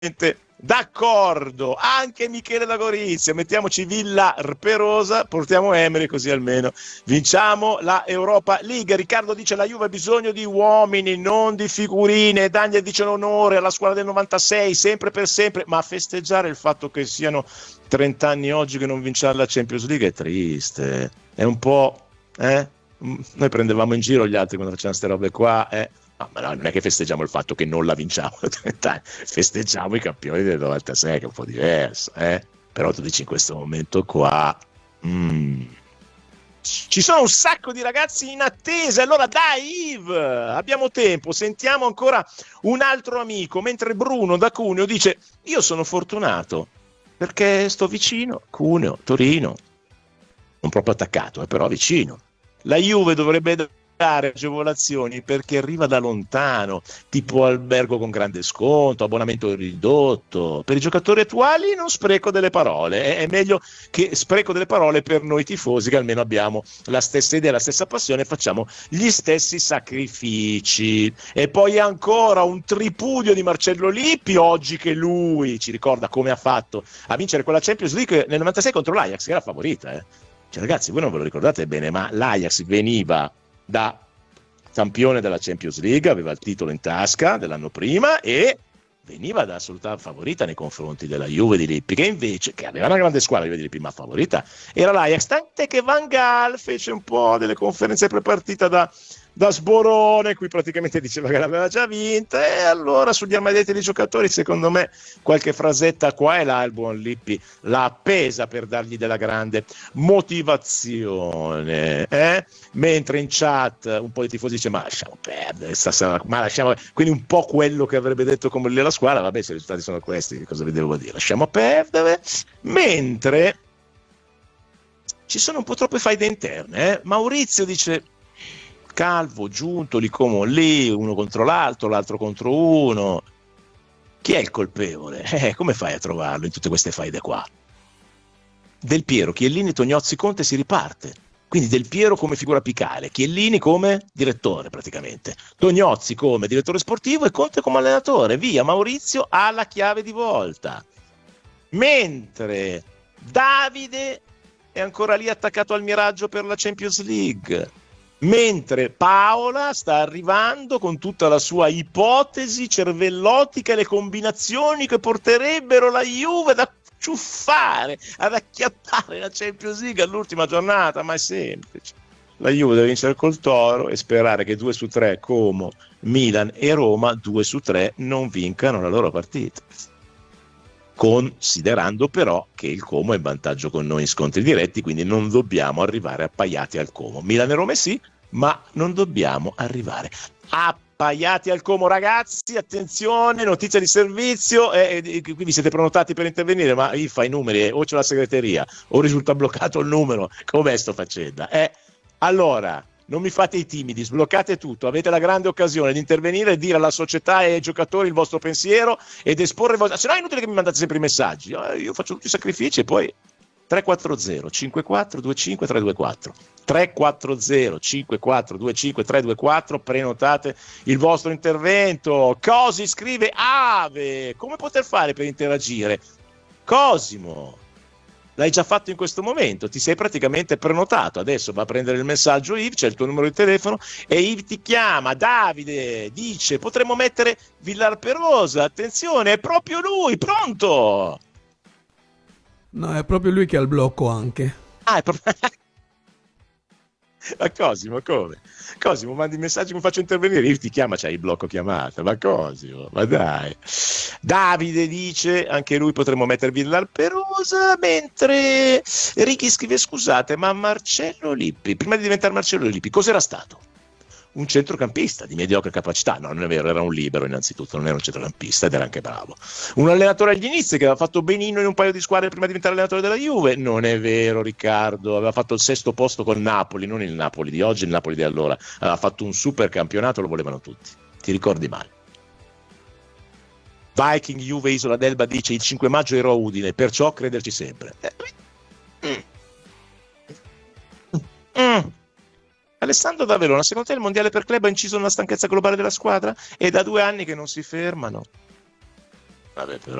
d'accordo. Anche Michele da Gorizia, mettiamoci Villa Perosa, portiamo Emery così almeno vinciamo la Europa League. Riccardo dice la Juve ha bisogno di uomini, non di figurine. Daniel dice l'onore alla squadra del 96, sempre per sempre, ma festeggiare il fatto che siano 30 anni oggi che non vinciamo la Champions League è triste, è un po', noi prendevamo in giro gli altri quando facevano queste robe qua, No, ma no, non è che festeggiamo il fatto che non la vinciamo, festeggiamo i campioni del 96, che è un po' diverso, però tu dici in questo momento qua ci sono un sacco di ragazzi in attesa. Allora dai Yves, abbiamo tempo, sentiamo ancora un altro amico, mentre Bruno da Cuneo dice io sono fortunato perché sto vicino, Cuneo, Torino, non proprio attaccato, però vicino. La Juve dovrebbe dare agevolazioni perché arriva da lontano, tipo albergo con grande sconto, abbonamento ridotto. Per i giocatori attuali non spreco delle parole, è meglio che spreco delle parole per noi tifosi che almeno abbiamo la stessa idea, la stessa passione, facciamo gli stessi sacrifici. E poi ancora un tripudio di Marcello Lippi oggi, che lui ci ricorda come ha fatto a vincere quella Champions League nel 96 contro l'Ajax, che era favorita, Cioè, ragazzi, voi non ve lo ricordate bene, ma l'Ajax veniva da campione della Champions League, aveva il titolo in tasca dell'anno prima e veniva da assoluta favorita nei confronti della Juve di Lippi, che invece, che aveva una grande squadra, la Juve di Lippi, ma favorita era l'Ajax, tant'è che Van Gaal fece un po' delle conferenze prepartita da sborone, qui praticamente diceva che l'aveva già vinta, e allora sugli armadietti dei giocatori secondo me qualche frasetta qua e là il buon Lippi l'ha appesa per dargli della grande motivazione, mentre in chat un po' di tifosi dice ma lasciamo perdere stasera, quindi un po' quello che avrebbe detto come lì la squadra, vabbè, se i risultati sono questi che cosa vi devo dire, lasciamo perdere. Mentre ci sono un po' troppe faide interne, Maurizio dice Calvo, Giuntoli, Como lì, uno contro l'altro, l'altro contro uno. Chi è il colpevole? Come fai a trovarlo in tutte queste faide qua? Del Piero, Chiellini, Tognozzi, Conte, si riparte. Quindi Del Piero come figura apicale, Chiellini come direttore praticamente, Tognozzi come direttore sportivo e Conte come allenatore. Via, Maurizio ha la chiave di volta. Mentre Davide è ancora lì attaccato al miraggio per la Champions League. Mentre Paola sta arrivando con tutta la sua ipotesi cervellotica e le combinazioni che porterebbero la Juve ad acciuffare, ad acchiappare la Champions League all'ultima giornata, ma è semplice. La Juve deve vincere col Toro e sperare che 2 su 3 Como, Milan e Roma 2 su 3 non vincano la loro partita. Considerando però che il Como è in vantaggio con noi in scontri diretti, quindi non dobbiamo arrivare appaiati al Como. Milan e Roma sì, ma non dobbiamo arrivare appaiati al Como. Ragazzi, attenzione, notizia di servizio, quindi siete prenotati per intervenire, ma io fai i numeri, o c'è la segreteria, o risulta bloccato il numero, com'è sto faccenda? Allora, non mi fate i timidi, sbloccate tutto, avete la grande occasione di intervenire e dire alla società e ai giocatori il vostro pensiero ed esporre il vostro... Se no è inutile che mi mandate sempre i messaggi, io faccio tutti i sacrifici e poi 340 54 25 324 340 54 25 324, prenotate il vostro intervento. Cosi scrive Ave, come poter fare per interagire? Cosimo, l'hai già fatto in questo momento, ti sei praticamente prenotato, adesso va a prendere il messaggio Yves, c'è il tuo numero di telefono e Yves ti chiama. Davide dice potremmo mettere Villar Perosa, attenzione, è proprio lui, pronto? No, è proprio lui che ha il blocco anche. È proprio... Ma Cosimo, come? Cosimo, mandi messaggi, mi faccio intervenire, io ti chiama, c'hai il blocco chiamata, ma Cosimo, ma dai. Davide dice, anche lui potremmo mettervi Perosa, mentre Ricky scrive, scusate, ma Marcello Lippi, prima di diventare Marcello Lippi, cos'era stato? Un centrocampista di mediocre capacità? No, non è vero, era un libero innanzitutto, non era un centrocampista ed era anche bravo. Un allenatore agli inizi che aveva fatto benino in un paio di squadre prima di diventare allenatore della Juve? Non è vero, Riccardo, aveva fatto il 6° posto con Napoli, non il Napoli di oggi, il Napoli di allora, aveva fatto un super campionato, lo volevano tutti, ti ricordi male. Viking Juve Isola d'Elba dice il 5 maggio ero a Udine, perciò crederci sempre. Alessandro da Verona, secondo te il mondiale per club ha inciso nella stanchezza globale della squadra? È da 2 anni che non si fermano. Vabbè, però